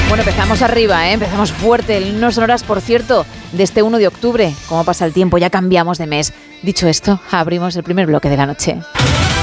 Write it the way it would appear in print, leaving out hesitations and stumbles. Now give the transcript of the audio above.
Bueno, empezamos arriba, empezamos fuerte. No son horas, por cierto, de este 1 de octubre. ¿Cómo pasa el tiempo? Ya cambiamos de mes. Dicho esto, abrimos el primer bloque de la noche.